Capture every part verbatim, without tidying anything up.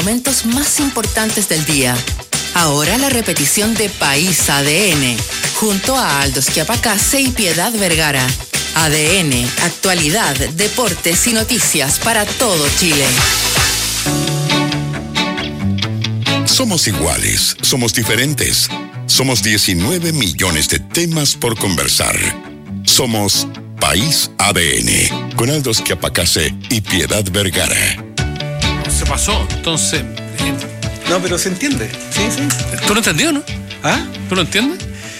Momentos más importantes del día. Ahora la repetición de País A D N, junto a Aldo Schiapacase y Piedad Vergara. A D N, actualidad, deportes y noticias para todo Chile. Somos iguales, somos diferentes. Somos diecinueve millones de temas por conversar. Somos País A D N, con Aldo Schiapacase y Piedad Vergara. Se pasó, entonces... Eh, no, pero se entiende. Sí, sí. ¿Tú lo entendió, no? ¿Ah? ¿Tú lo entiendes?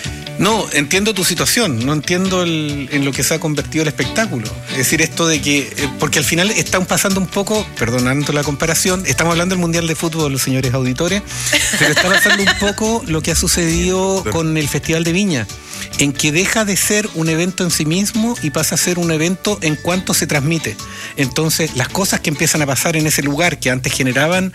No, entiendo tu situación, no entiendo el, en lo que se ha convertido el espectáculo. Es decir, esto de que, eh, porque al final están pasando un poco, perdonando la comparación, estamos hablando del Mundial de Fútbol, los señores auditores, pero está pasando un poco lo que ha sucedido con el Festival de Viña, en que deja de ser un evento en sí mismo y pasa a ser un evento en cuanto se transmite. Entonces, las cosas que empiezan a pasar en ese lugar, que antes generaban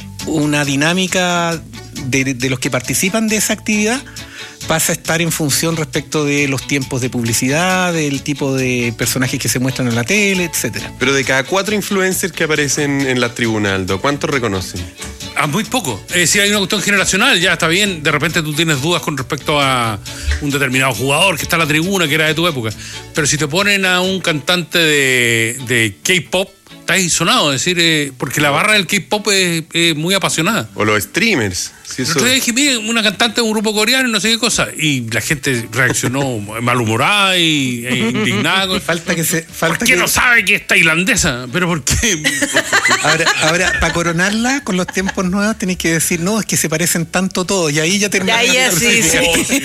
una dinámica de, de los que participan de esa actividad, pasa a estar en función respecto de los tiempos de publicidad, del tipo de personajes que se muestran en la tele, etcétera. Pero de cada cuatro influencers que aparecen en la tribuna, Aldo, ¿cuántos reconocen? Ah, muy poco. Es decir, hay una cuestión generacional, ya está bien. De repente tú tienes dudas con respecto a un determinado jugador que está en la tribuna, que era de tu época. Pero si te ponen a un cantante de, de K-pop, está ahí sonado, es decir, eh, porque la barra del K-pop es, es muy apasionada. O los streamers. Si eso... Entonces dije, mire, una cantante de un grupo coreano y no sé qué cosa. Y la gente reaccionó malhumorada y e indignada. Falta que se... Falta ¿Por qué que... no sabe que es tailandesa? ¿Pero por qué? Ahora, ahora para coronarla con los tiempos nuevos tenéis que decir, no, es que se parecen tanto todos. Y ahí ya terminamos. Ya, ya, sí, sí. Oh, sí.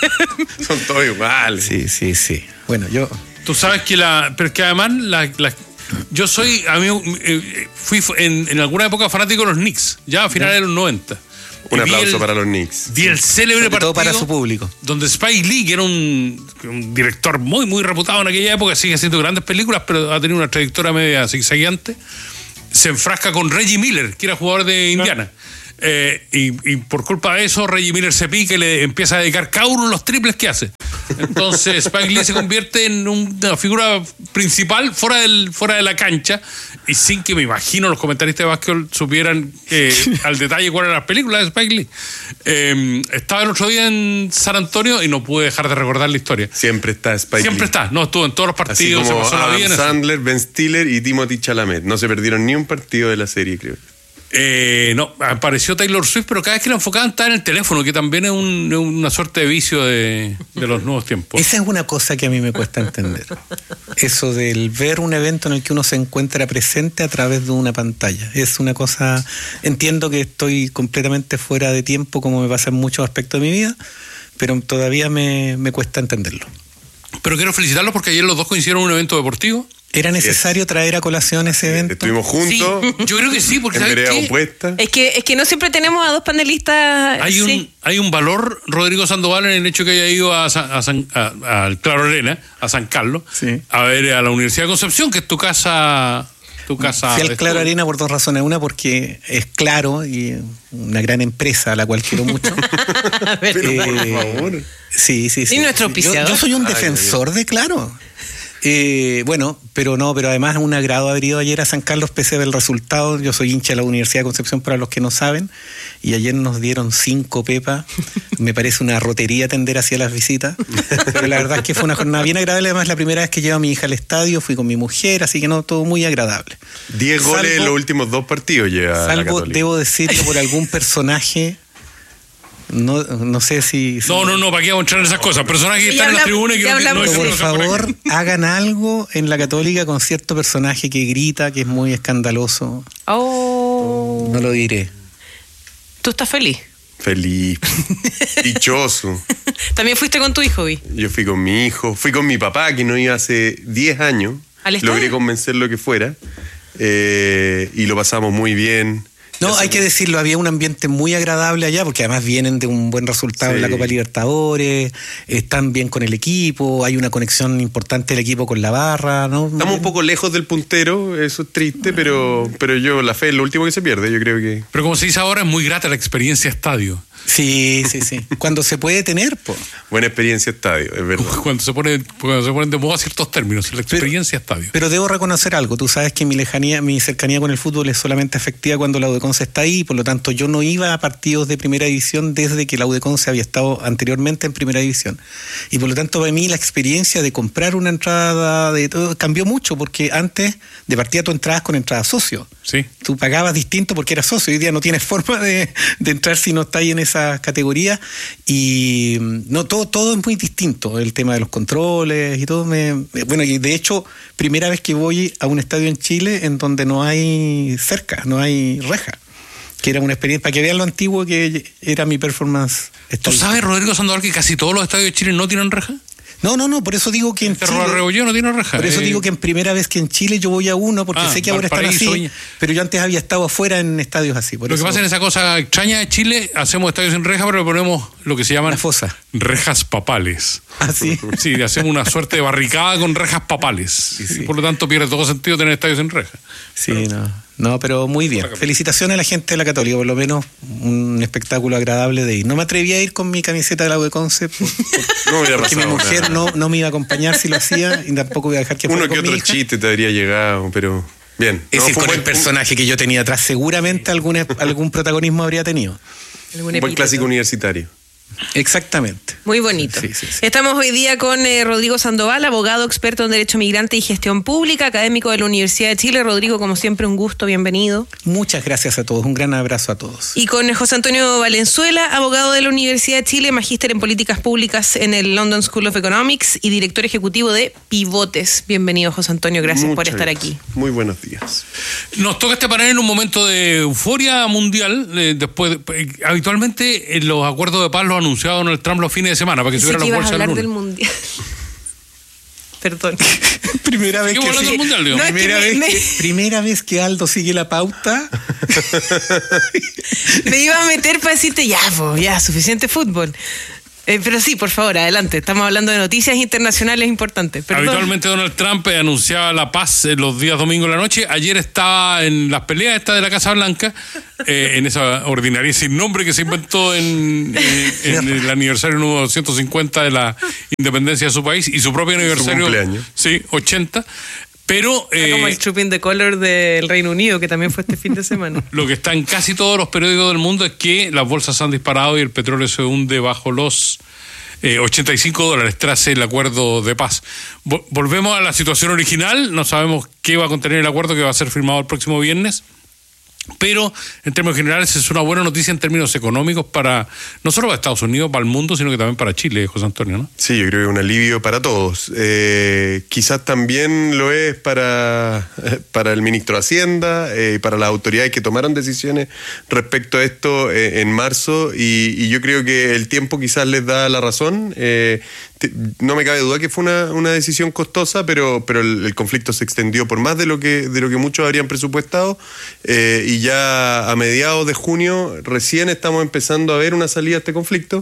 Son todos iguales. Sí, sí, sí. Bueno, yo... Tú sabes que la... Pero es que además la... la yo soy, a mí, eh, fui en, en alguna época fanático de los Knicks, ya a finales de los noventa. Un Y aplauso el, para los Knicks. Vi el célebre partido para su público, donde Spike Lee, que era un, un director muy, muy reputado en aquella época, sigue haciendo grandes películas, pero ha tenido una trayectoria media zigzagueante, se enfrasca con Reggie Miller, que era jugador de Indiana. Eh, y, y por culpa de eso Reggie Miller se pica y le empieza a dedicar cada uno de los triples que hace. Entonces Spike Lee se convierte en una figura principal fuera, del, fuera de la cancha, y sin que me imagino los comentaristas de básquetbol supieran eh, al detalle cuáles eran las películas de Spike Lee. Eh, estaba el otro día en San Antonio y no pude dejar de recordar la historia. Siempre está Spike Siempre Lee. está, no, estuvo en todos los partidos. Así como se pasó la vida en Adam eso. Sandler, Ben Stiller y Timothy Chalamet. No se perdieron ni un partido de la serie, creo. Eh, no, apareció Taylor Swift, pero cada vez que la enfocaban estaba en el teléfono, que también es un, una suerte de vicio de, de los nuevos tiempos. Esa es una cosa que a mí me cuesta entender. Eso del ver un evento en el que uno se encuentra presente a través de una pantalla. Es una cosa... Entiendo que estoy completamente fuera de tiempo, como me pasa en muchos aspectos de mi vida, pero todavía me, me cuesta entenderlo. Pero quiero felicitarlos porque ayer los dos coincidieron en un evento deportivo. ¿Era necesario yes. traer a colación ese evento? Estuvimos juntos. Sí, yo creo que sí, porque en vereda qué? opuesta. Es que, es que no siempre tenemos a dos panelistas. Hay un, sí. hay un valor, Rodrigo Sandoval, en el hecho que haya ido a, San, a, San, a, a Claro Arena, a San Carlos, sí. a ver a la Universidad de Concepción, que es tu casa. Tu casa. Fui al Claro Arena por dos razones. Una, porque es Claro y una gran empresa a la cual quiero mucho. Pero eh, por favor. Sí, sí, sí. ¿Y nuestro auspiciador? Yo, yo soy un defensor ay, de Claro. Eh, bueno, pero no, pero además un agrado haber ido ayer a San Carlos pese del resultado. Yo soy hincha de la Universidad de Concepción para los que no saben, y ayer nos dieron cinco pepas. Me parece una rotería atender hacia las visitas, pero la verdad es que fue una jornada bien agradable. Además, la primera vez que llevo a mi hija al estadio, fui con mi mujer, así que no, todo muy agradable. Diez goles salvo, en los últimos dos partidos lleva salvo, la Católica. Debo decirlo, por algún personaje. No, no sé si, si... No, no, no, ¿para qué vamos a entrar en esas cosas? Personajes que están en la tribuna y que no, no por favor, hagan algo en la Católica con cierto personaje que grita, que es muy escandaloso. Oh. No lo diré. ¿Tú estás feliz? Feliz. Dichoso. ¿También fuiste con tu hijo, Vi? Yo fui con mi hijo. Fui con mi papá, que no iba hace diez años. ¿Al estadio? Logré convencerlo que fuera. Eh, y lo pasamos muy bien. No, hay que decirlo, había un ambiente muy agradable allá, porque además vienen de un buen resultado sí. en la Copa Libertadores, están bien con el equipo, hay una conexión importante del equipo con la barra, ¿no? Estamos un poco lejos del puntero, eso es triste, pero, pero yo, la fe es lo último que se pierde, yo creo que... Pero como se dice ahora, es muy grata la experiencia estadio. Sí, sí, sí. Cuando se puede tener, po. Buena experiencia estadio, es verdad. Cuando se, pone, cuando se ponen de moda ciertos términos, la experiencia pero, estadio. Pero debo reconocer algo. Tú sabes que mi lejanía, mi cercanía con el fútbol es solamente efectiva cuando la U D E Conce está ahí. Por lo tanto, yo no iba a partidos de primera división desde que la U D E Conce había estado anteriormente en primera división. Y por lo tanto, para mí la experiencia de comprar una entrada de todo cambió mucho, porque antes de partida tú entrabas con entrada socio. Sí. Tú pagabas distinto porque eras socio. Hoy día no tienes forma de, de entrar si no estás ahí en esa categoría. Y no todo todo es muy distinto. El tema de los controles y todo. Me, bueno, y de hecho, primera vez que voy a un estadio en Chile en donde no hay cerca, no hay reja. Que era una experiencia, para que vean lo antiguo que era mi performance. ¿Tú sabes, Rodrigo Sandoval, que casi todos los estadios de Chile no tienen reja? No, no, no, por eso digo que en Este Chile... Rebolledo no tiene reja. Por eso eh, digo que en primera vez que en Chile yo voy a uno, porque Ah, sé que ahora están Valparaíso, así, Viña. pero yo antes había estado afuera en estadios así. Por Lo eso, que pasa en esa cosa extraña de Chile, hacemos estadios sin reja, pero le ponemos lo que se llaman la fosa. rejas papales. Ah, sí. Sí, hacemos una suerte de barricada con rejas papales. sí. Y por lo tanto pierde todo sentido tener estadios sin reja. Sí, no. No, pero muy bien. Felicitaciones a la gente de la Católica, por lo menos un espectáculo agradable de ir. No me atreví a ir con mi camiseta de la U D E Conce por, por, No hubiera porque mi pasado mujer nada. no, no me iba a acompañar si lo hacía y tampoco iba a dejar que fuera Uno que con mi otro hija. chiste te habría llegado, pero bien. Es No, decir, fue con un el buen- personaje que yo tenía atrás, seguramente algún, algún protagonismo habría tenido. Algún Un buen epíteto. clásico universitario. Exactamente. Muy bonito. Sí, sí, sí. Estamos hoy día con eh, Rodrigo Sandoval, abogado experto en Derecho Migrante y Gestión Pública, académico de la Universidad de Chile. Rodrigo, como siempre, un gusto, bienvenido. Muchas gracias a todos, un gran abrazo a todos. Y con José Antonio Valenzuela, abogado de la Universidad de Chile, magíster en Políticas Públicas en el London School of Economics y director ejecutivo de Pivotes. Bienvenido, José Antonio, gracias por Muchas estar gracias. aquí. Muy buenos días. Nos toca este panel en un momento de euforia mundial. eh, después, de- eh, habitualmente eh, los acuerdos de paz los anunciaba Donald Trump los fines de semana para que Pensé subiera que las ibas a bolsas el hablar del lunes. Mundial. Perdón. Primera vez Seguimos que, hablando sí- del mundial, digo. No, es que primera, me- vez me- que, primera vez que Aldo sigue la pauta. Me iba a meter para decirte, ya, po, ya, suficiente fútbol. Eh, pero sí, por favor, adelante. Estamos hablando de noticias internacionales importantes. Perdón. Habitualmente Donald Trump eh, anunciaba la paz eh, los días domingos de la noche. Ayer estaba en las peleas esta de la Casa Blanca, eh, en esa ordinaria sin nombre que se inventó en, eh, en el aniversario número doscientos cincuenta de la independencia de su país y su propio aniversario. cumpleaños. Sí, ochenta. Pero Ah, como eh, el Trooping the Color del Reino Unido, que también fue este fin de semana. lo que está en casi todos los periódicos del mundo es que las bolsas han disparado y el petróleo se hunde bajo los eh, ochenta y cinco dólares tras el acuerdo de paz. Vol- volvemos a la situación original, no sabemos qué va a contener el acuerdo que va a ser firmado el próximo viernes. Pero en términos generales es una buena noticia en términos económicos para no solo para Estados Unidos, para el mundo, sino que también para Chile, José Antonio, ¿no? Sí, yo creo que es un alivio para todos. Eh, quizás también lo es para, para el ministro de Hacienda eh, y para las autoridades que tomaron decisiones respecto a esto eh, en marzo y, y yo creo que el tiempo quizás les da la razón. Eh, te- no me cabe duda que fue una, una decisión costosa, pero, pero el, el conflicto se extendió por más de lo que, de lo que muchos habrían presupuestado eh, y ya a mediados de junio recién estamos empezando a ver una salida a este conflicto.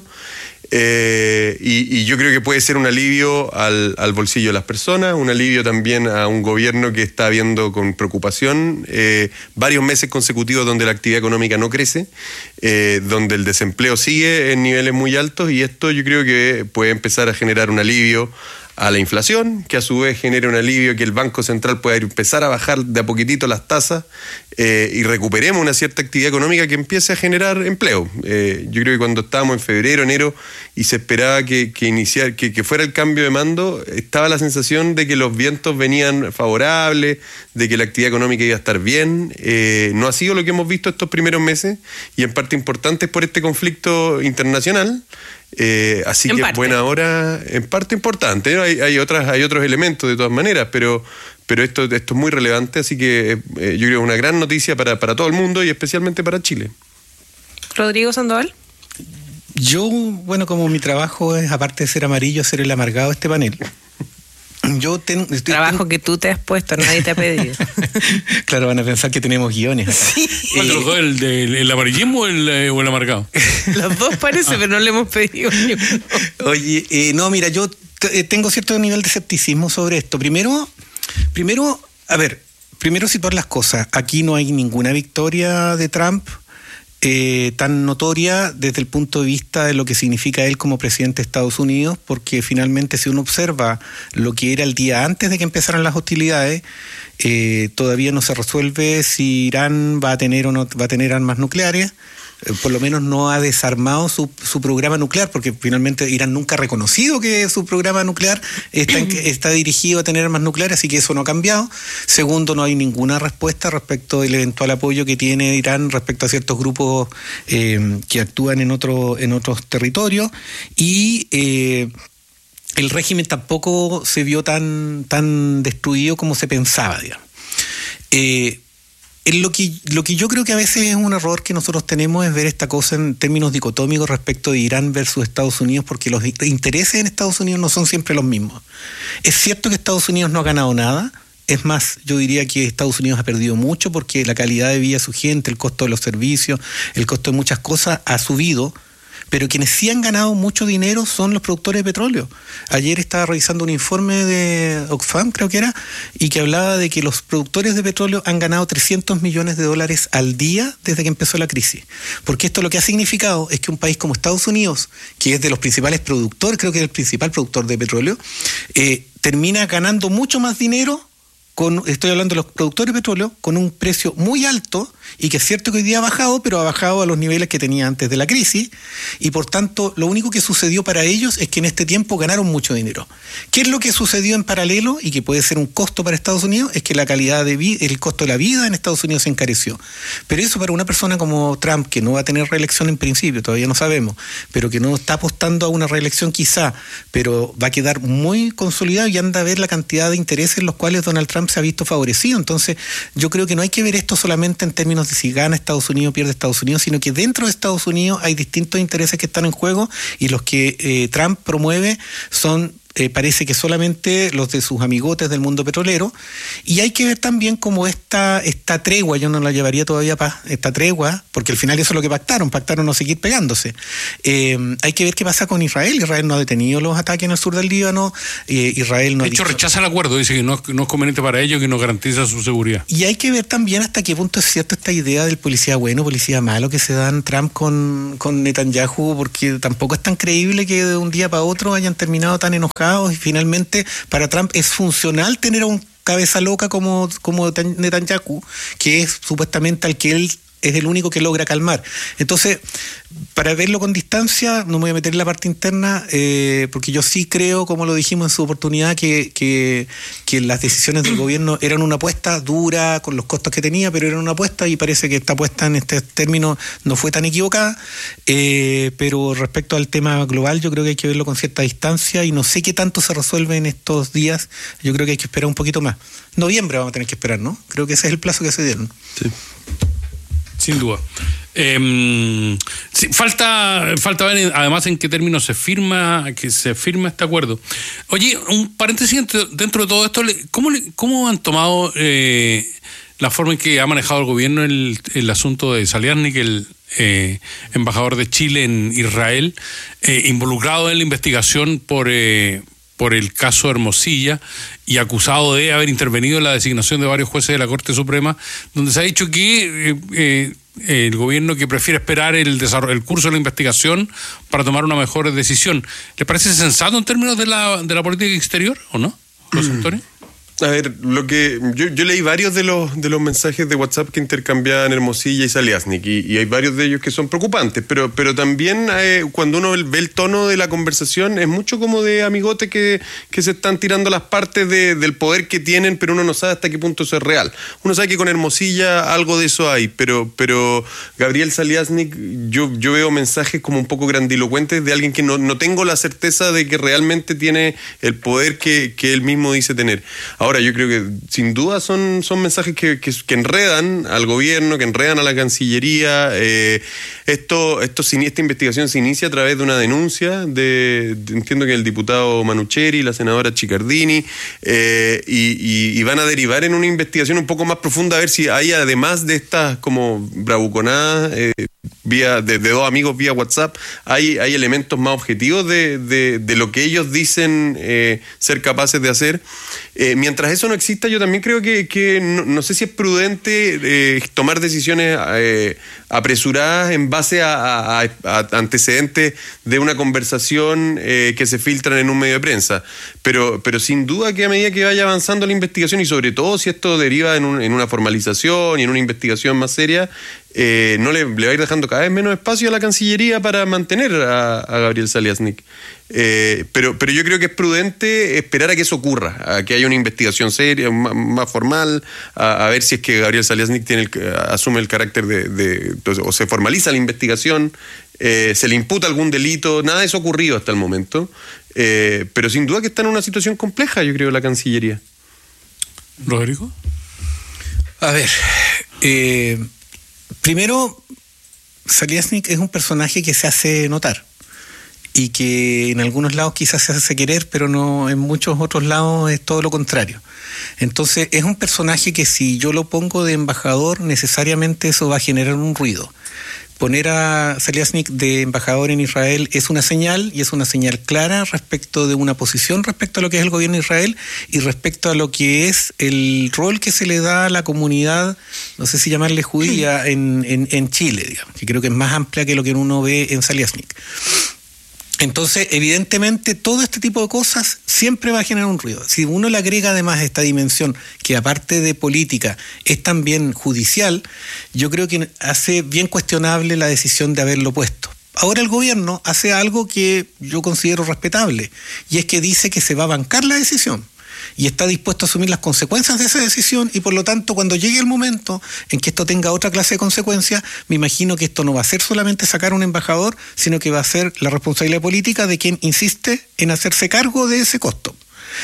Eh, y, y yo creo que puede ser un alivio al, al bolsillo de las personas, un alivio también a un gobierno que está viendo con preocupación eh, varios meses consecutivos donde la actividad económica no crece, eh, donde el desempleo sigue en niveles muy altos y esto yo creo que puede empezar a generar un alivio a la inflación, que a su vez genere un alivio, que el Banco Central pueda empezar a bajar de a poquitito las tasas eh, y recuperemos una cierta actividad económica que empiece a generar empleo. Eh, yo creo que cuando estábamos en febrero, enero y se esperaba que, que, iniciar, que, que fuera el cambio de mando, estaba la sensación de que los vientos venían favorables, de que la actividad económica iba a estar bien. Eh, no ha sido lo que hemos visto estos primeros meses y en parte importante es por este conflicto internacional. Eh, así En que parte. buena hora, en parte importante, ¿no? hay, hay otras, hay otros elementos de todas maneras, pero, pero esto, esto es muy relevante, así que eh, yo creo que es una gran noticia para, para todo el mundo y especialmente para Chile. Rodrigo Sandoval. Yo, bueno, como mi trabajo es, aparte de ser amarillo, ser el amargado de este panel, yo tengo... Trabajo que tú te has puesto, nadie te ha pedido. Claro, van a pensar que tenemos guiones acá. ¿Cuál de los dos, el, del- el amarillismo o el, eh, o el amargado? Los dos parece, pero no le hemos pedido ni uno. Oye, eh, no, mira, yo t- eh, tengo cierto nivel de escepticismo sobre esto. Primero, primero, a ver, primero situar las cosas. Aquí no hay ninguna victoria de Trump. eh, tan notoria desde el punto de vista de lo que significa él como presidente de Estados Unidos, porque finalmente si uno observa lo que era el día antes de que empezaran las hostilidades, eh, todavía no se resuelve si Irán va a tener o no va a tener armas nucleares. Por lo menos no ha desarmado su, su programa nuclear, porque finalmente Irán nunca ha reconocido que su programa nuclear está, en, está dirigido a tener armas nucleares, así que eso no ha cambiado. Segundo, no hay ninguna respuesta respecto del eventual apoyo que tiene Irán respecto a ciertos grupos eh, que actúan en, otro, en otros territorios. Y eh, el régimen tampoco se vio tan, tan destruido como se pensaba, digamos. Eh, Lo que, lo que yo creo que a veces es un error que nosotros tenemos es ver esta cosa en términos dicotómicos respecto de Irán versus Estados Unidos, porque los intereses en Estados Unidos no son siempre los mismos. Es cierto que Estados Unidos no ha ganado nada, es más, yo diría que Estados Unidos ha perdido mucho porque la calidad de vida de su gente, el costo de los servicios, el costo de muchas cosas ha subido. Pero quienes sí han ganado mucho dinero son los productores de petróleo. Ayer estaba revisando un informe de Oxfam, creo que era, y que hablaba de que los productores de petróleo han ganado trescientos millones de dólares al día desde que empezó la crisis. Porque esto lo que ha significado es que un país como Estados Unidos, que es de los principales productores, creo que es el principal productor de petróleo, eh, termina ganando mucho más dinero. Con, estoy hablando de los productores de petróleo, con un precio muy alto, y que es cierto que hoy día ha bajado, pero ha bajado a los niveles que tenía antes de la crisis, y por tanto lo único que sucedió para ellos es que en este tiempo ganaron mucho dinero. ¿Qué es lo que sucedió en paralelo y que puede ser un costo para Estados Unidos? Es que la calidad de vida, el costo de la vida en Estados Unidos se encareció. Pero eso para una persona como Trump, que no va a tener reelección en principio, todavía no sabemos, pero que no está apostando a una reelección quizá, pero va a quedar muy consolidado, y anda a ver la cantidad de intereses en los cuales Donald Trump se ha visto favorecido. Entonces yo creo que no hay que ver esto solamente en términos de si gana Estados Unidos o pierde Estados Unidos, sino que dentro de Estados Unidos hay distintos intereses que están en juego, y los que eh, Trump promueve son Eh, parece que solamente los de sus amigotes del mundo petrolero, y hay que ver también cómo esta, esta tregua, yo no la llevaría todavía para esta tregua, porque al final eso es lo que pactaron, pactaron no seguir pegándose. Eh, hay que ver qué pasa con Israel. Israel no ha detenido los ataques en el sur del Líbano, eh, Israel no de ha hecho dicho... rechaza el acuerdo, dice que no, no es conveniente para ellos, que no garantiza su seguridad. Y hay que ver también hasta qué punto es cierto esta idea del policía bueno, policía malo que se dan Trump con, con Netanyahu, porque tampoco es tan creíble que de un día para otro hayan terminado tan enojados. Y finalmente para Trump es funcional tener a un cabeza loca como, como Netanyahu, que es supuestamente al que él es el único que logra calmar. Entonces, para verlo con distancia, no me voy a meter en la parte interna, eh, porque yo sí creo, como lo dijimos en su oportunidad, que, que, que las decisiones del gobierno eran una apuesta dura, con los costos que tenía, pero eran una apuesta, y parece que esta apuesta en este término no fue tan equivocada. Eh, pero respecto al tema global, yo creo que hay que verlo con cierta distancia, y no sé qué tanto se resuelve en estos días. Yo creo que hay que esperar un poquito más. Noviembre vamos a tener que esperar, ¿no? Creo que ese es el plazo que se dieron. Sí. Sin duda. Eh, sí, falta, falta ver además en qué términos se firma, que se firma este acuerdo. Oye, un paréntesis dentro de todo esto, ¿cómo, cómo han tomado eh, la forma en que ha manejado el gobierno el, el asunto de Zaliaznik, el eh, embajador de Chile en Israel, eh, involucrado en la investigación por... Eh, por el caso Hermosilla, y acusado de haber intervenido en la designación de varios jueces de la Corte Suprema, donde se ha dicho que eh, eh, el gobierno que prefiere esperar el desarrollo, el curso de la investigación para tomar una mejor decisión. ¿Le parece sensato en términos de la, de la política exterior o no, José Antonio? A ver, lo que yo, yo leí varios de los de los mensajes de WhatsApp que intercambiaban Hermosilla y Zaliaznik, y, y hay varios de ellos que son preocupantes, pero pero también eh, cuando uno ve el tono de la conversación es mucho como de amigote que, que se están tirando las partes de, del poder que tienen, pero uno no sabe hasta qué punto eso es real. Uno sabe que con Hermosilla algo de eso hay, pero pero Gabriel Zaliaznik, yo, yo veo mensajes como un poco grandilocuentes de alguien que no, no tengo la certeza de que realmente tiene el poder que, que él mismo dice tener. Ahora, yo creo que sin duda son, son mensajes que, que, que enredan al gobierno, que enredan a la Cancillería. Eh, esto, esto, esta investigación se inicia a través de una denuncia de, de entiendo que el diputado Manucheri, la senadora Chicardini, eh, y, y, y van a derivar en una investigación un poco más profunda a ver si hay, además de estas como bravuconadas, eh, vía de, de dos amigos vía WhatsApp, hay, hay elementos más objetivos de, de, de lo que ellos dicen eh, ser capaces de hacer. Eh, mientras eso no exista, yo también creo que, que no, no sé si es prudente eh, tomar decisiones eh, apresuradas en base a, a, a antecedentes de una conversación eh, que se filtran en un medio de prensa. Pero, pero sin duda que a medida que vaya avanzando la investigación, y sobre todo si esto deriva en, un, en una formalización y en una investigación más seria, eh, no le, le va a ir dejando cada vez menos espacio a la Cancillería para mantener a, a Gabriel Zaliasnik. Eh, pero, pero yo creo que es prudente esperar a que eso ocurra, a que haya una investigación seria, más, más formal, a, a ver si es que Gabriel Zaliasnik tiene el, asume el carácter de, de, de o se formaliza la investigación, eh, se le imputa algún delito. Nada de eso ha ocurrido hasta el momento, eh, pero sin duda que está en una situación compleja, yo creo, la Cancillería. ¿Rodrigo? A ver, eh, primero, Zaliasnik es un personaje que se hace notar y que en algunos lados quizás se hace querer, pero no, en muchos otros lados es todo lo contrario. Entonces es un personaje que si yo lo pongo de embajador, necesariamente eso va a generar un ruido. Poner a Zaliasnik de embajador en Israel es una señal, y es una señal clara respecto de una posición respecto a lo que es el gobierno de Israel y respecto a lo que es el rol que se le da a la comunidad, no sé si llamarle judía, en, en, en Chile, digamos, que creo que es más amplia que lo que uno ve en Zaliasnik. Entonces, evidentemente, todo este tipo de cosas siempre va a generar un ruido. Si uno le agrega además esta dimensión, que aparte de política es también judicial, yo creo que hace bien cuestionable la decisión de haberlo puesto. Ahora el gobierno hace algo que yo considero respetable, y es que dice que se va a bancar la decisión y está dispuesto a asumir las consecuencias de esa decisión, y por lo tanto cuando llegue el momento en que esto tenga otra clase de consecuencias, me imagino que esto no va a ser solamente sacar un embajador, sino que va a ser la responsabilidad política de quien insiste en hacerse cargo de ese costo.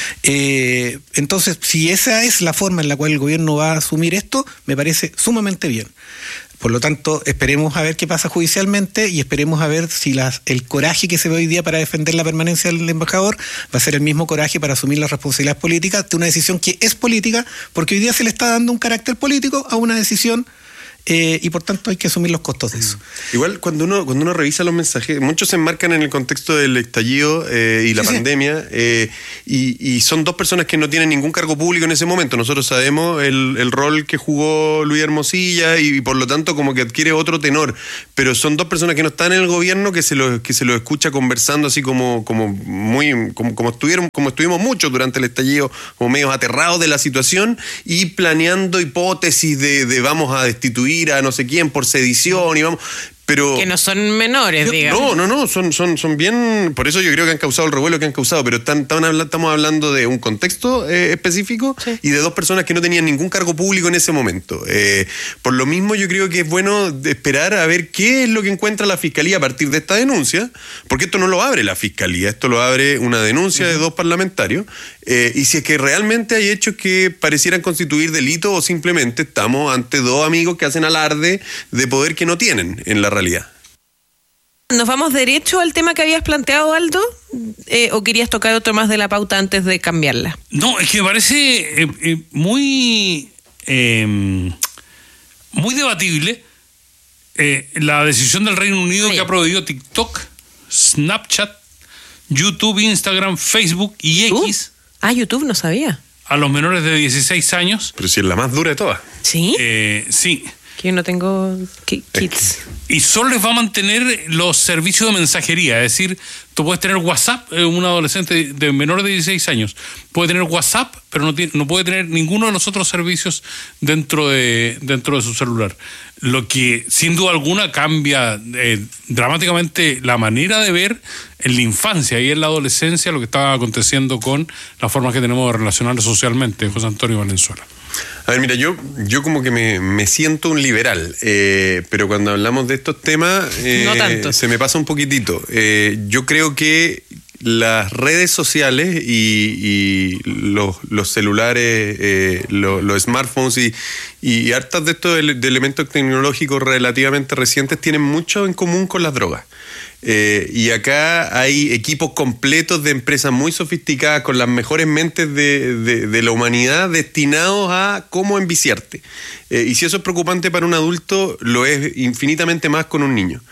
Eh, entonces, si esa es la forma en la cual el gobierno va a asumir esto, me parece sumamente bien. Por lo tanto, esperemos a ver qué pasa judicialmente, y esperemos a ver si las, el coraje que se ve hoy día para defender la permanencia del embajador va a ser el mismo coraje para asumir las responsabilidades políticas de una decisión que es política, porque hoy día se le está dando un carácter político a una decisión. Eh, y por tanto hay que asumir los costos de eso. Igual cuando uno cuando uno revisa los mensajes, muchos se enmarcan en el contexto del estallido eh, y la sí, pandemia, sí. Eh, y, y son dos personas que no tienen ningún cargo público en ese momento. Nosotros sabemos el, el rol que jugó Luis Hermosilla, y, y por lo tanto como que adquiere otro tenor, pero son dos personas que no están en el gobierno, que se lo, que se lo escucha conversando así como, como muy como, como estuvieron como estuvimos muchos durante el estallido, como medios aterrados de la situación y planeando hipótesis de, de vamos a destituir a no sé quién por sedición y vamos, pero que no son menores, yo, digamos. No, no, no, son, son, son bien, por eso yo creo que han causado el revuelo que han causado, pero están, están habla, estamos hablando de un contexto eh, específico, sí, y de dos personas que no tenían ningún cargo público en ese momento. Eh, por lo mismo yo creo que es bueno esperar a ver qué es lo que encuentra la Fiscalía a partir de esta denuncia, porque esto no lo abre la Fiscalía, esto lo abre una denuncia uh-huh. de dos parlamentarios, eh, y si es que realmente hay hechos que parecieran constituir delito, o simplemente estamos ante dos amigos que hacen alarde de poder que no tienen en la realidad. ¿Nos vamos derecho al tema que habías planteado, Aldo? Eh, ¿O querías tocar otro más de la pauta antes de cambiarla? No, es que me parece eh, eh, muy, eh, muy debatible eh, la decisión del Reino Unido sí. que ha prohibido TikTok, Snapchat, YouTube, Instagram, Facebook y X. Uh, ah, YouTube no sabía. A los menores de dieciséis años. Pero si es la más dura de todas. ¿Sí? Eh, sí. Que yo no tengo kids. Y solo les va a mantener los servicios de mensajería. Es decir, tú puedes tener WhatsApp, eh, un adolescente de menor de dieciséis años puede tener WhatsApp, pero no, tiene, no puede tener ninguno de los otros servicios dentro de, dentro de su celular. Lo que sin duda alguna cambia eh, dramáticamente la manera de ver en la infancia y en la adolescencia lo que está aconteciendo con las formas que tenemos de relacionarnos socialmente. José Antonio Valenzuela. A ver, mira, yo, yo como que me, me siento un liberal, eh, pero cuando hablamos de estos temas eh, no tanto. Se me pasa un poquitito. Eh, yo creo que las redes sociales y, y los, los celulares, eh, los, los smartphones y, y hartas de estos de elementos tecnológicos relativamente recientes tienen mucho en común con las drogas. Eh, y acá hay equipos completos de empresas muy sofisticadas con las mejores mentes de, de, de la humanidad destinados a cómo enviciarte. Eh, y si eso es preocupante para un adulto, lo es infinitamente más con un niño.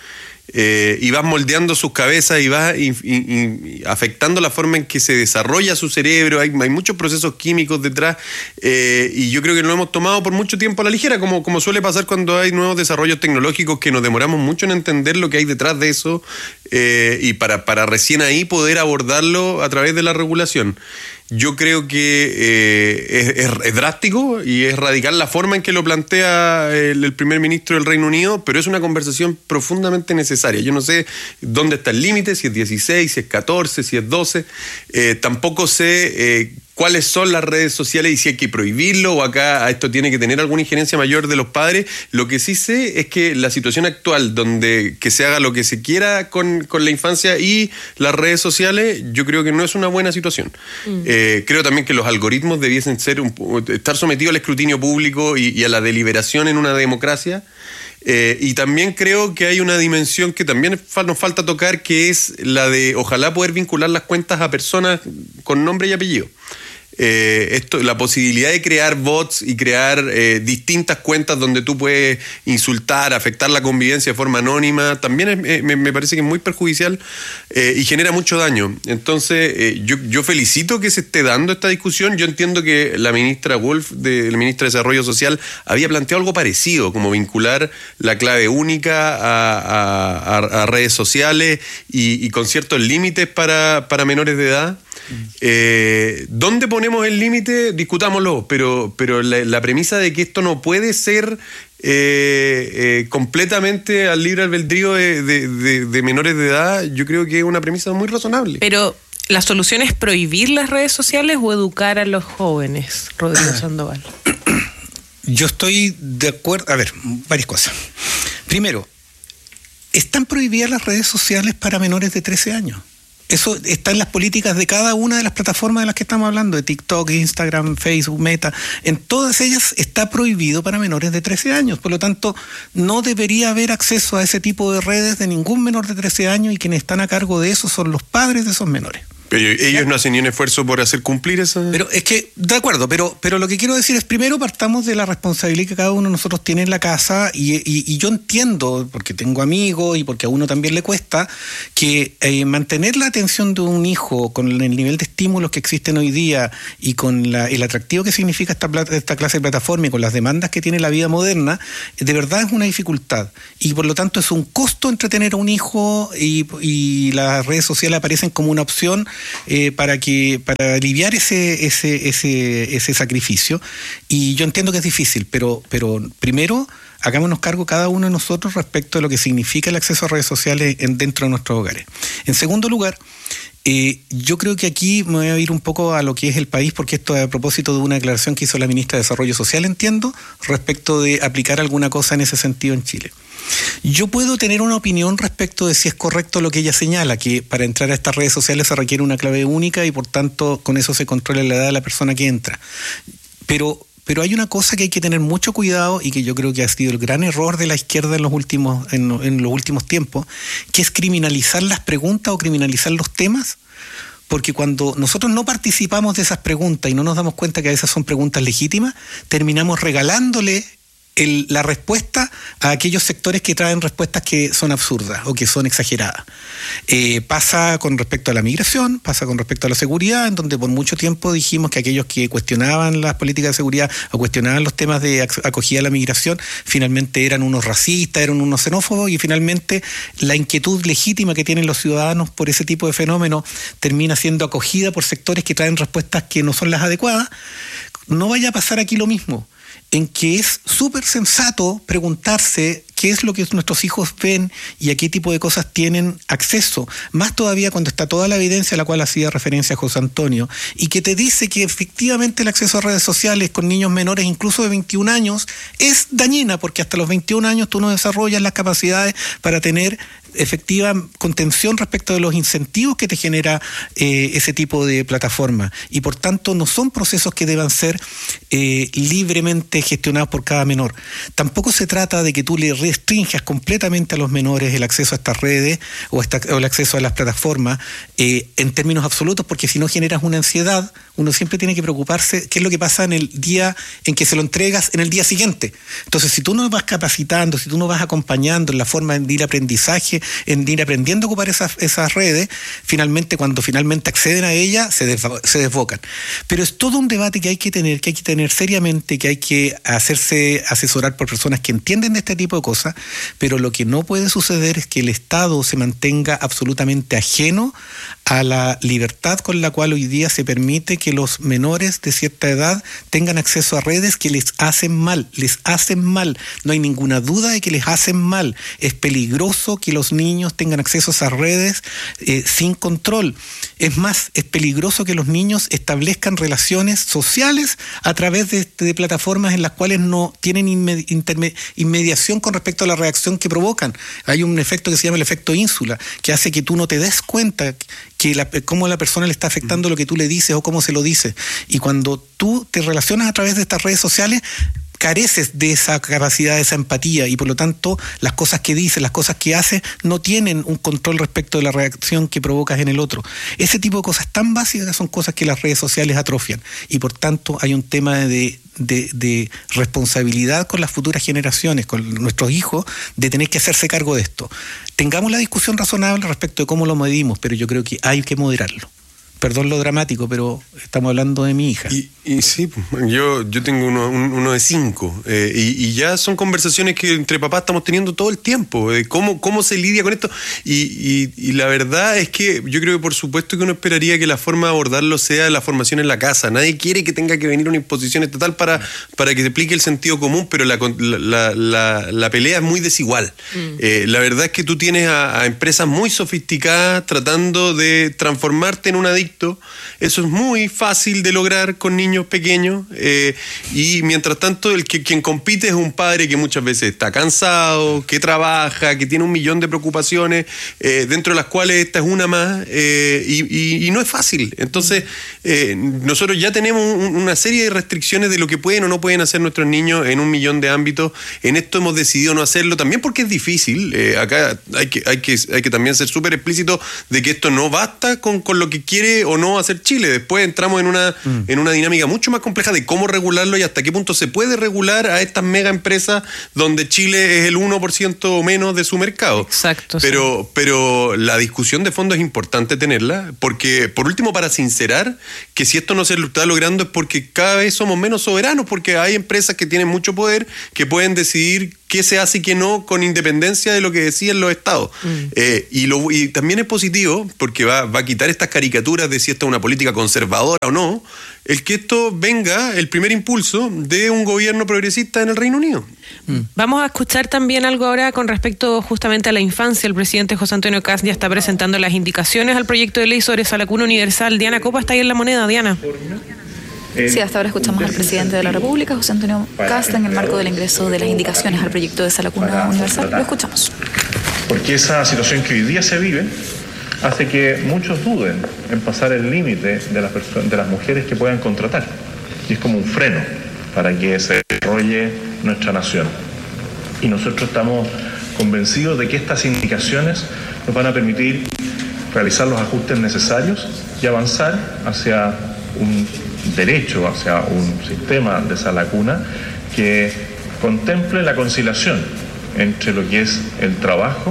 Eh, y vas moldeando sus cabezas y vas in, in, in, afectando la forma en que se desarrolla su cerebro. Hay, hay muchos procesos químicos detrás eh, y yo creo que lo hemos tomado por mucho tiempo a la ligera, como, como suele pasar cuando hay nuevos desarrollos tecnológicos, que nos demoramos mucho en entender lo que hay detrás de eso eh, y para, para recién ahí poder abordarlo a través de la regulación. Yo creo que eh, es, es, es drástico y es radical la forma en que lo plantea el, el primer ministro del Reino Unido, pero es una conversación profundamente necesaria. Yo no sé dónde está el límite, si es dieciséis, si es catorce, si es doce. Eh, tampoco sé eh, cuáles son las redes sociales y si hay que prohibirlo o acá esto tiene que tener alguna injerencia mayor de los padres. Lo que sí sé es que la situación actual, donde que se haga lo que se quiera con, con la infancia y las redes sociales, yo creo que no es una buena situación. Mm. Eh, creo también que los algoritmos debiesen ser un, estar sometidos al escrutinio público y, y a la deliberación en una democracia. Eh, y también creo que hay una dimensión que también nos falta tocar, que es la de ojalá poder vincular las cuentas a personas con nombre y apellido. Eh, esto, la posibilidad de crear bots y crear eh, distintas cuentas donde tú puedes insultar, afectar la convivencia de forma anónima, también es, eh, me, me parece que es muy perjudicial eh, y genera mucho daño. Entonces, eh, yo, yo felicito que se esté dando esta discusión. Yo entiendo que la ministra Wolf, de, la ministra de Desarrollo Social, había planteado algo parecido, como vincular la clave única a, a, a, a redes sociales y, y con ciertos límites para, para menores de edad. Eh, ¿Dónde ponemos el límite? Discutámoslo, pero, pero la, la premisa de que esto no puede ser eh, eh, completamente al libre albedrío de, de, de, de menores de edad, yo creo que es una premisa muy razonable. Pero ¿la solución es prohibir las redes sociales o educar a los jóvenes, Rodrigo Sandoval? Yo estoy de acuerdo. A ver, varias cosas. Primero, ¿están prohibidas las redes sociales para menores de trece años? Eso está en las políticas de cada una de las plataformas de las que estamos hablando, de TikTok, Instagram, Facebook, Meta. En todas ellas está prohibido para menores de trece años. Por lo tanto, no debería haber acceso a ese tipo de redes de ningún menor de trece años, y quienes están a cargo de eso son los padres de esos menores. Pero ellos no hacen ni un esfuerzo por hacer cumplir esa... Pero es que, de acuerdo, pero, pero lo que quiero decir es, primero partamos de la responsabilidad que cada uno de nosotros tiene en la casa, y, y, y yo entiendo, porque tengo amigos y porque a uno también le cuesta, que eh, mantener la atención de un hijo con el nivel de estímulos que existen hoy día y con la, el atractivo que significa esta, esta clase de plataforma y con las demandas que tiene la vida moderna, de verdad es una dificultad. Y por lo tanto es un costo entretener a un hijo, y, y las redes sociales aparecen como una opción Eh, para que para aliviar ese ese ese ese sacrificio. Y yo entiendo que es difícil, pero pero primero hagámonos cargo cada uno de nosotros respecto a lo que significa el acceso a redes sociales en, dentro de nuestros hogares. En segundo lugar, eh, yo creo que aquí me voy a ir un poco a lo que es el país, porque esto es a propósito de una declaración que hizo la ministra de Desarrollo Social, entiendo, respecto de aplicar alguna cosa en ese sentido en Chile. Yo puedo tener una opinión respecto de si es correcto lo que ella señala, que para entrar a estas redes sociales se requiere una clave única y por tanto con eso se controla la edad de la persona que entra. Pero, pero hay una cosa que hay que tener mucho cuidado, y que yo creo que ha sido el gran error de la izquierda en los últimos, en, en los últimos tiempos, que es criminalizar las preguntas o criminalizar los temas. Porque cuando nosotros no participamos de esas preguntas y no nos damos cuenta que a veces son preguntas legítimas, terminamos regalándole El, la respuesta a aquellos sectores que traen respuestas que son absurdas o que son exageradas. Eh, pasa con respecto a la migración, pasa con respecto a la seguridad, en donde por mucho tiempo dijimos que aquellos que cuestionaban las políticas de seguridad o cuestionaban los temas de acogida a la migración, finalmente eran unos racistas, eran unos xenófobos, y finalmente la inquietud legítima que tienen los ciudadanos por ese tipo de fenómenos termina siendo acogida por sectores que traen respuestas que no son las adecuadas. No vaya a pasar aquí lo mismo. en que es súper sensato preguntarse qué es lo que nuestros hijos ven y a qué tipo de cosas tienen acceso. Más todavía cuando está toda la evidencia a la cual hacía referencia José Antonio, y que te dice que efectivamente el acceso a redes sociales con niños menores, incluso de veintiún años, es dañina, porque hasta los veintiún años tú no desarrollas las capacidades para tener efectiva contención respecto de los incentivos que te genera eh, ese tipo de plataforma, y por tanto no son procesos que deban ser eh, libremente gestionados por cada menor. Tampoco se trata de que tú le restringas completamente a los menores el acceso a estas redes o, esta, o el acceso a las plataformas eh, en términos absolutos, porque si no generas una ansiedad. Uno siempre tiene que preocuparse qué es lo que pasa en el día en que se lo entregas en el día siguiente. Entonces, si tú no vas capacitando, si tú no vas acompañando en la forma de ir aprendizaje, en ir aprendiendo a ocupar esas, esas redes, finalmente, cuando finalmente acceden a ellas, se, des, se desbocan. Pero es todo un debate que hay que tener, que hay que tener seriamente, que hay que hacerse asesorar por personas que entienden de este tipo de cosas, pero lo que no puede suceder es que el Estado se mantenga absolutamente ajeno a la libertad con la cual hoy día se permite que los menores de cierta edad tengan acceso a redes que les hacen mal, les hacen mal. No hay ninguna duda de que les hacen mal. Es peligroso que los niños tengan acceso a esas redes eh, sin control. Es más, es peligroso que los niños establezcan relaciones sociales a través de, de plataformas en las cuales no tienen inme, interme, inmediación con respecto a la reacción que provocan. Hay un efecto que se llama el efecto ínsula, que hace que tú no te des cuenta que la, cómo la persona le está afectando lo que tú le dices o cómo se lo dices. Y cuando tú te relacionas a través de estas redes sociales, careces de esa capacidad, de esa empatía, y por lo tanto las cosas que dices, las cosas que haces no tienen un control respecto de la reacción que provocas en el otro. Ese tipo de cosas tan básicas son cosas que las redes sociales atrofian, y por tanto hay un tema de, de, de responsabilidad con las futuras generaciones, con nuestros hijos, de tener que hacerse cargo de esto. Tengamos la discusión razonable respecto de cómo lo medimos, pero yo creo que hay que moderarlo. Perdón lo dramático, pero estamos hablando de mi hija. Y, y sí, yo, yo tengo uno, uno de cinco, eh, y, y ya son conversaciones que entre papás estamos teniendo todo el tiempo, de cómo, cómo se lidia con esto. Y, y, y la verdad es que yo creo que por supuesto que uno esperaría que la forma de abordarlo sea la formación en la casa. Nadie quiere que tenga que venir una imposición estatal para, para que se aplique el sentido común, pero la, la, la, la pelea es muy desigual. Mm. Eh, la verdad es que tú tienes a, a empresas muy sofisticadas tratando de transformarte en un adicto. Eso es muy fácil de lograr con niños pequeños, eh, y mientras tanto el que quien compite es un padre que muchas veces está cansado, que trabaja, que tiene un millón de preocupaciones, eh, dentro de las cuales esta es una más, eh, y, y, y no es fácil. Entonces eh, nosotros ya tenemos un, una serie de restricciones de lo que pueden o no pueden hacer nuestros niños en un millón de ámbitos. En esto hemos decidido no hacerlo, también porque es difícil. Eh, acá hay que, hay que, hay que también ser súper explícito de que esto no basta con, con lo que quiere o no hacer Chile. Después entramos en una, mm. en una dinámica mucho más compleja de cómo regularlo y hasta qué punto se puede regular a estas mega empresas donde Chile es el uno por ciento o menos de su mercado. Exacto. Pero, sí. pero la discusión de fondo es importante tenerla, porque por último, para sincerar que si esto no se está logrando es porque cada vez somos menos soberanos, porque hay empresas que tienen mucho poder, que pueden decidir qué se hace y qué no, con independencia de lo que decían los estados. Mm. Eh, y, lo, y también es positivo, porque va, va a quitar estas caricaturas de si esto es una política conservadora o no, el que esto venga, el primer impulso de un gobierno progresista en el Reino Unido. Mm. Vamos a escuchar también algo ahora con respecto justamente a la infancia. El presidente José Antonio Kast ya está presentando las indicaciones al proyecto de ley sobre Salacuna Universal. Diana Copa está ahí en La Moneda. Diana. Sí, hasta ahora escuchamos al presidente de la República, José Antonio Kast, en el marco del ingreso de las indicaciones al proyecto de Salacuna Universal. Lo escuchamos. Porque esa situación que hoy día se vive hace que muchos duden en pasar el límite de las personas, de las mujeres que puedan contratar. Y es como un freno para que se desarrolle nuestra nación. Y nosotros estamos convencidos de que estas indicaciones nos van a permitir realizar los ajustes necesarios y avanzar hacia un derecho, hacia un sistema de Salacuna que contemple la conciliación entre lo que es el trabajo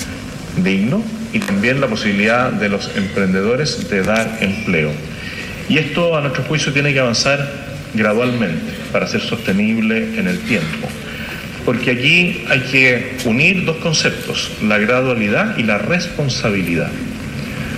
digno y también la posibilidad de los emprendedores de dar empleo. Y esto, a nuestro juicio, tiene que avanzar gradualmente para ser sostenible en el tiempo. Porque aquí hay que unir dos conceptos, la gradualidad y la responsabilidad.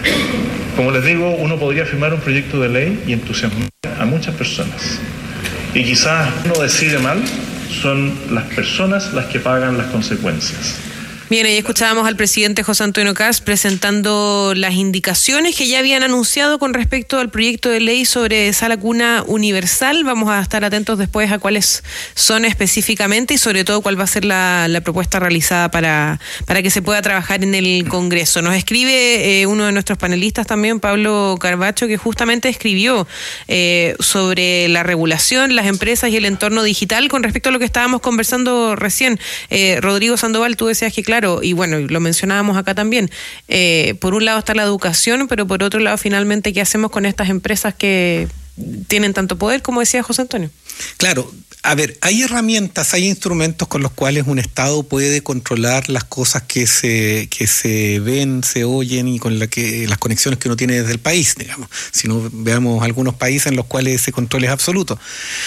Como les digo, uno podría firmar un proyecto de ley y entusiasmar a muchas personas. Y quizás uno decide mal, son las personas las que pagan las consecuencias. Bien, ahí escuchábamos al presidente José Antonio Kast presentando las indicaciones que ya habían anunciado con respecto al proyecto de ley sobre sala cuna universal. Vamos a estar atentos después a cuáles son específicamente y sobre todo cuál va a ser la, la propuesta realizada para, para que se pueda trabajar en el Congreso. Nos escribe eh, uno de nuestros panelistas también, Pablo Carbacho, que justamente escribió eh, sobre la regulación, las empresas y el entorno digital con respecto a lo que estábamos conversando recién. Eh, Rodrigo Sandoval, tú decías que claro, y bueno, lo mencionábamos acá también, eh, por un lado está la educación, pero por otro lado finalmente qué hacemos con estas empresas que tienen tanto poder, como decía José Antonio. Claro, a ver, hay herramientas, hay instrumentos con los cuales un Estado puede controlar las cosas que se que se ven, se oyen y con la que las conexiones que uno tiene desde el país, digamos. Si no, veamos algunos países en los cuales ese control es absoluto.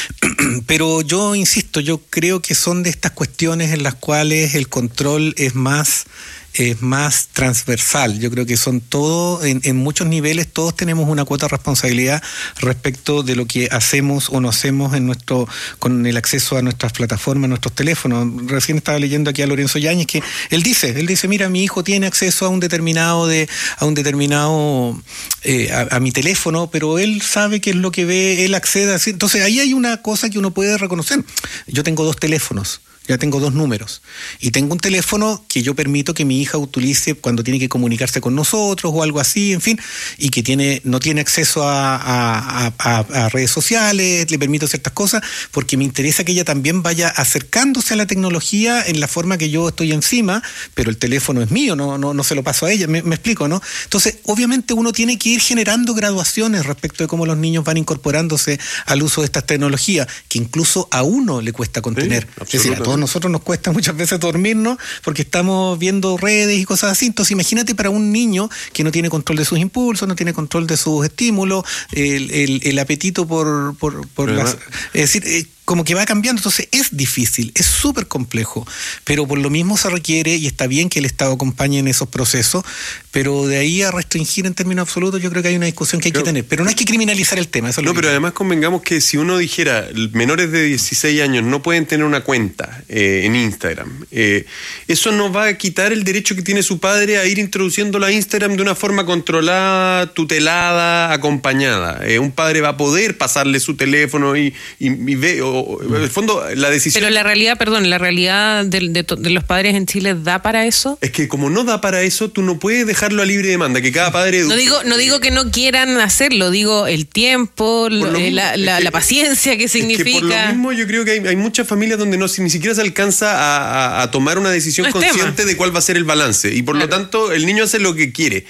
Pero yo insisto, yo creo que son de estas cuestiones en las cuales el control es más es más transversal. Yo creo que son todos, en, en muchos niveles, todos tenemos una cuota de responsabilidad respecto de lo que hacemos o no hacemos en nuestro, con el acceso a nuestras plataformas, a nuestros teléfonos. Recién estaba leyendo aquí a Lorenzo Yáñez que él dice, él dice, mira, mi hijo tiene acceso a un determinado de, a un determinado eh, a, a mi teléfono, pero él sabe qué es lo que ve, él accede así. Entonces ahí hay una cosa que uno puede reconocer. Yo tengo dos teléfonos. Ya tengo dos números y tengo un teléfono que yo permito que mi hija utilice cuando tiene que comunicarse con nosotros o algo así, en fin, y que tiene no tiene acceso a, a, a, a redes sociales, le permito ciertas cosas porque me interesa que ella también vaya acercándose a la tecnología en la forma que yo estoy encima, pero el teléfono es mío, no, no, no se lo paso a ella, me, me explico, ¿no? Entonces, obviamente uno tiene que ir generando graduaciones respecto de cómo los niños van incorporándose al uso de estas tecnologías, que incluso a uno le cuesta contener. Sí, es decir, a todos nosotros nos cuesta muchas veces dormirnos porque estamos viendo redes y cosas así. Entonces imagínate para un niño que no tiene control de sus impulsos, no tiene control de sus estímulos, el, el, el apetito por, por, por las... Es decir, eh, como que va cambiando, entonces es difícil, es súper complejo, pero por lo mismo se requiere, y está bien que el Estado acompañe en esos procesos, pero de ahí a restringir en términos absolutos yo creo que hay una discusión que hay que tener, pero no hay que criminalizar el tema. Eso es lo no, pero además convengamos que si uno dijera menores de dieciséis años no pueden tener una cuenta eh, en Instagram, eh, eso no va a quitar el derecho que tiene su padre a ir introduciéndolo a Instagram de una forma controlada, tutelada, acompañada. Eh, un padre va a poder pasarle su teléfono y, y, y ve... O, en el fondo, la decisión... Pero la realidad, perdón, la realidad de, de, de los padres en Chile ¿da para eso? Es que como no da para eso, tú no puedes dejarlo a libre demanda, que cada padre... Eduque. No digo no digo que no quieran hacerlo, digo el tiempo, lo, lo mismo, la, la, que, la paciencia que significa... Es que por lo mismo yo creo que hay, hay muchas familias donde no ni siquiera se alcanza a, a, a tomar una decisión no consciente tema. de cuál va a ser el balance, y por claro. lo tanto el niño hace lo que quiere.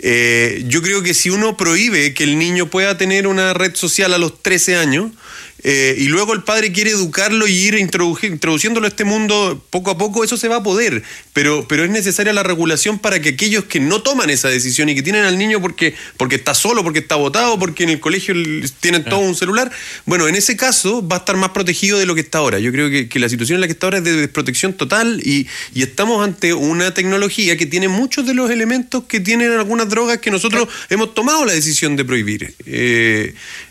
Eh, yo creo que si uno prohíbe que el niño pueda tener una red social a los trece años... Eh, y luego el padre quiere educarlo y ir introdu- introduciéndolo a este mundo poco a poco, eso se va a poder, pero, pero es necesaria la regulación para que aquellos que no toman esa decisión y que tienen al niño porque, porque está solo, porque está botado, porque en el colegio tienen todo un celular, bueno, en ese caso va a estar más protegido de lo que está ahora. Yo creo que, que la situación en la que está ahora es de desprotección total y, y estamos ante una tecnología que tiene muchos de los elementos que tienen algunas drogas que nosotros hemos tomado la decisión de prohibir. Eh,